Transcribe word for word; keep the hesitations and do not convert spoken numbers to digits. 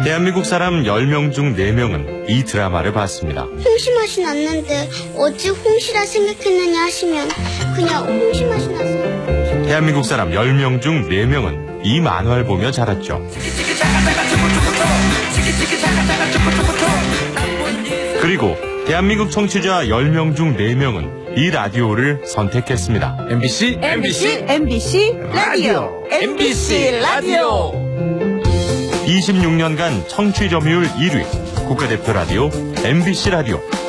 대한민국 사람 열 명 중 네 명은 이 드라마를 봤습니다. 홍시 맛이 났는데 어찌 홍시라 생각했느냐 하시면 그냥 홍시 맛이 나서. 대한민국 사람 열 명 중 네 명은 이 만화를 보며 자랐죠. 그리고 대한민국 청취자 열 명 중 네 명은 이 라디오를 선택했습니다. 엠비씨 엠비씨 엠비씨 라디오 엠비씨 라디오. 이십육 년간 청취 점유율 일 위 국가대표 라디오 엠비씨 라디오.